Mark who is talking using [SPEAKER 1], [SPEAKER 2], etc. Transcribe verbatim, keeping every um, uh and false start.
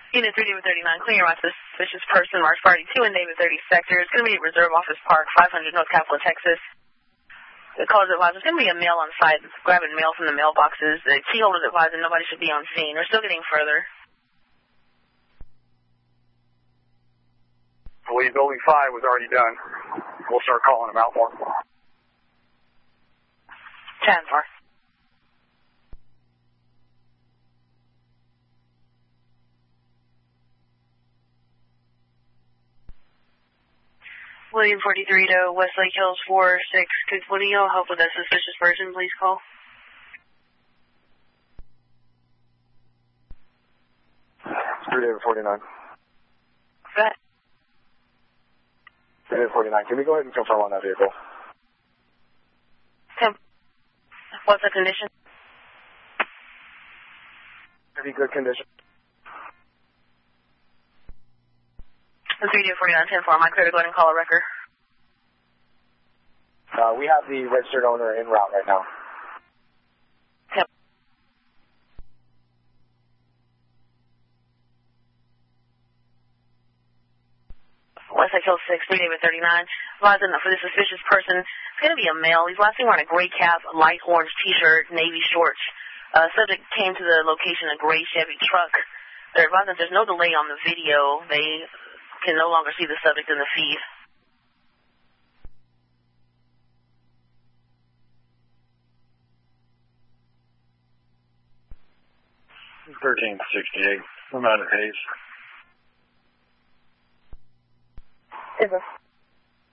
[SPEAKER 1] Unit three, David thirty-nine, clear my suspicious person, March Party two in David thirty sector. It's going to be at Reserve Office Park, five hundred North Capitol, Texas. The caller's advised, there's going to be a mail on site, grabbing mail from the mailboxes. The key holder's advised that nobody should be on scene. We're still getting further.
[SPEAKER 2] I believe building five was already done. We'll start calling them out more.
[SPEAKER 1] ten four. William forty-three to Westlake Hills four six. Could one of y'all help with that suspicious person, please call?
[SPEAKER 2] three David forty-nine.
[SPEAKER 1] That.
[SPEAKER 2] three David forty-nine. Can we go ahead and confirm on that vehicle?
[SPEAKER 1] Tim, what's the condition?
[SPEAKER 2] Pretty good condition.
[SPEAKER 1] three David forty-nine, ten four. Am I clear to go ahead and call a wrecker?
[SPEAKER 2] Uh, we have the registered owner en route right now.
[SPEAKER 1] Yep. Westlake Hill six, three David thirty-nine. Advising for this suspicious person, it's going to be a male. He's last seen wearing a gray cap, light orange t-shirt, navy shorts. Uh, subject came to the location in a gray Chevy truck. They're advising there's no delay on the video. They can no longer see the subject in the feed.
[SPEAKER 2] thirteen sixty-eight. I'm out of haze.
[SPEAKER 1] Is it?